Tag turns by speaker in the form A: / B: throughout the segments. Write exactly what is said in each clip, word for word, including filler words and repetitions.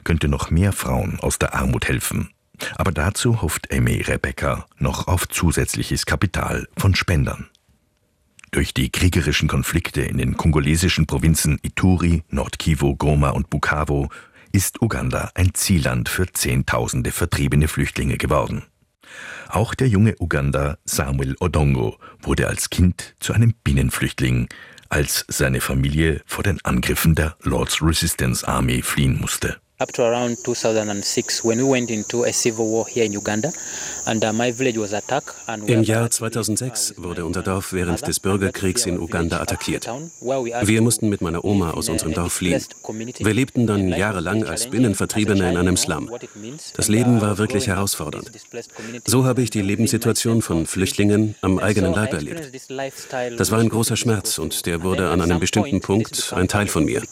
A: könnte noch mehr Frauen aus der Armut helfen. Aber dazu hofft Aimee Rebecca noch auf zusätzliches Kapital von Spendern. Durch die kriegerischen Konflikte in den kongolesischen Provinzen Ituri, Nord-Kivu, Goma und Bukavu ist Uganda ein Zielland für Zehntausende vertriebene Flüchtlinge geworden. Auch der junge Uganda Samuel Odongo wurde als Kind zu einem Binnenflüchtling, als seine Wir vor den Angriffen der Lord's Resistance Army fliehen musste.
B: Up to around two thousand six, when we went into a civil war here in Uganda, and uh, my village was attacked.
C: Im Jahr zweitausendsechs wurde unser Dorf während des Bürgerkriegs in Uganda attackiert. Wir mussten mit meiner Oma aus unserem Dorf fliehen. Wir lebten dann jahrelang als Binnenvertriebene in einem Slum. Das Leben war wirklich herausfordernd. So habe ich die Lebenssituation von Flüchtlingen am eigenen Leib erlebt. Das war ein großer Schmerz und der wurde an einem bestimmten Punkt ein Teil von mir.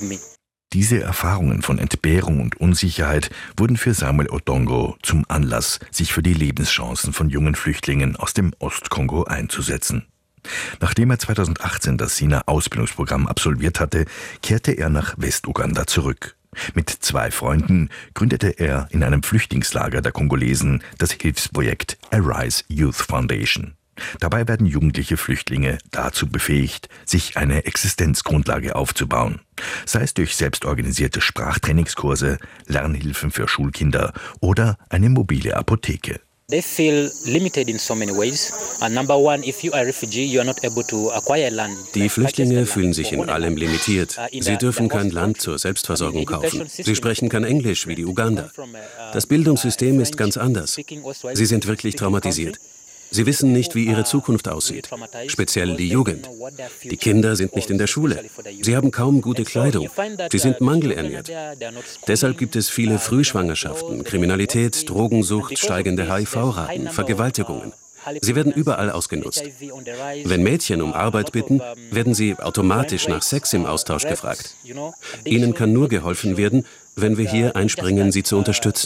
A: Diese Erfahrungen von Entbehrung und Unsicherheit wurden für Samuel Odongo zum Anlass, sich für die Lebenschancen von jungen Flüchtlingen aus dem Ostkongo einzusetzen. Nachdem er zweitausendachtzehn das Sina-Ausbildungsprogramm absolviert hatte, kehrte er nach Westuganda zurück. Mit zwei Freunden gründete er in einem Flüchtlingslager der Kongolesen das Hilfsprojekt Arise Youth Foundation. Dabei werden jugendliche Flüchtlinge dazu befähigt, sich eine Existenzgrundlage aufzubauen, sei es durch selbstorganisierte Sprachtrainingskurse, Lernhilfen für Schulkinder oder eine mobile Apotheke.
B: They feel limited in so many ways. And number one, if you are a refugee, you are not able to acquire land.
C: Die Flüchtlinge fühlen sich in allem limitiert. Sie dürfen kein Land zur Selbstversorgung kaufen. Sie sprechen kein Englisch wie die Uganda. Das Bildungssystem ist ganz anders. Sie sind wirklich traumatisiert. Sie wissen nicht, wie ihre Zukunft aussieht, speziell die Jugend. Die Kinder sind nicht in der Schule. Sie haben kaum gute Kleidung. Sie sind mangelernährt. Deshalb gibt es viele Frühschwangerschaften, Kriminalität, Drogensucht, steigende H I V-Raten, Vergewaltigungen. Sie werden überall ausgenutzt. Wenn Mädchen um Arbeit bitten, werden sie automatisch nach Sex im Austausch gefragt. Ihnen kann nur geholfen werden, wenn wir hier einspringen, sie zu unterstützen.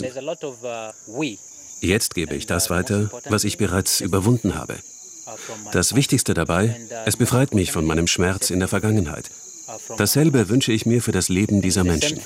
C: Jetzt gebe ich das weiter, was ich bereits überwunden habe. Das Wichtigste dabei, es befreit mich von meinem Schmerz in der Vergangenheit. Dasselbe wünsche ich mir für das Leben dieser Menschen.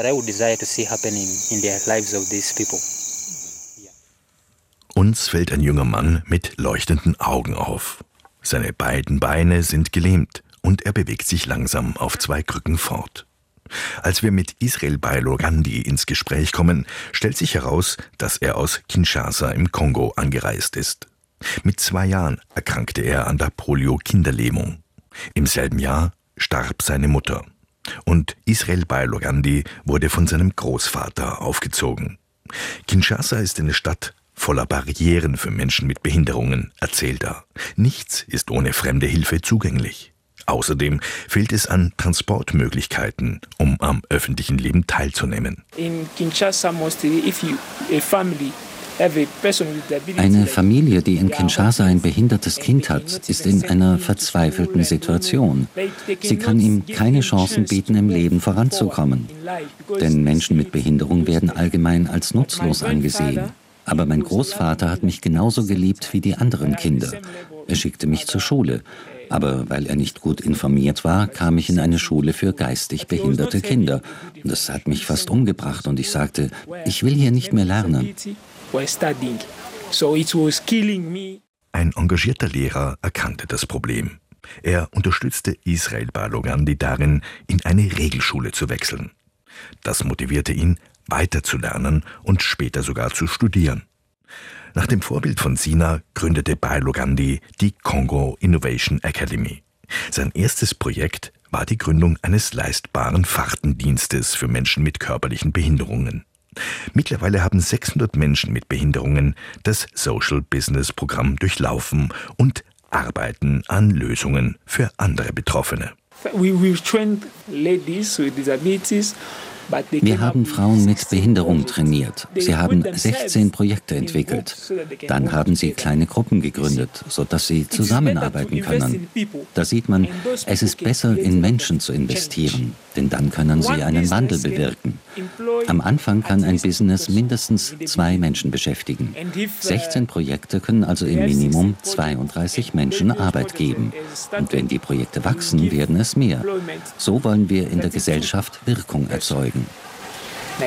A: Uns fällt ein junger Mann mit leuchtenden Augen auf. Seine beiden Beine sind gelähmt und er bewegt sich langsam auf zwei Krücken fort. Als wir mit Israel Bailogandi ins Gespräch kommen, stellt sich heraus, dass er aus Kinshasa im Kongo angereist ist. Mit zwei Jahren erkrankte er an der Polio-Kinderlähmung. Im selben Jahr starb seine Mutter. Und Israel Bailogandi wurde von seinem Großvater aufgezogen. Kinshasa ist eine Stadt voller Barrieren für Menschen mit Behinderungen, erzählt er. Nichts ist ohne fremde Hilfe zugänglich. Außerdem fehlt es an Transportmöglichkeiten, um am öffentlichen Leben teilzunehmen.
D: Eine Familie, die in Kinshasa ein behindertes Kind hat, ist in einer verzweifelten Situation. Sie kann ihm keine Chancen bieten, im Leben voranzukommen. Denn Menschen mit Behinderung werden allgemein als nutzlos angesehen. Aber mein Großvater hat mich genauso geliebt wie die anderen Kinder. Er schickte mich zur Schule. Aber weil er nicht gut informiert war, kam ich in eine Schule für geistig behinderte Kinder. Das hat mich fast umgebracht und ich sagte, ich will hier nicht mehr lernen.
A: Ein engagierter Lehrer erkannte das Problem. Er unterstützte Israel Bailogandi darin, in eine Regelschule zu wechseln. Das motivierte ihn, weiterzulernen und später sogar zu studieren. Nach dem Vorbild von Sina gründete Bailogandi die Congo Innovation Academy. Sein erstes Projekt war die Gründung eines leistbaren Fahrtendienstes für Menschen mit körperlichen Behinderungen. Mittlerweile haben sechshundert Menschen mit Behinderungen das Social Business Programm durchlaufen und arbeiten an Lösungen für andere Betroffene.
D: Wir haben Frauen mit Behinderung trainiert. Sie haben sechzehn Projekte entwickelt. Dann haben sie kleine Gruppen gegründet, sodass sie zusammenarbeiten können. Da sieht man, es ist besser, in Menschen zu investieren, denn dann können sie einen Wandel bewirken. Am Anfang kann ein Business mindestens zwei Menschen beschäftigen. sechzehn Projekte können also im Minimum zweiunddreißig Menschen Arbeit geben. Und wenn die Projekte wachsen, werden es mehr. So wollen wir in der Gesellschaft Wirkung erzeugen.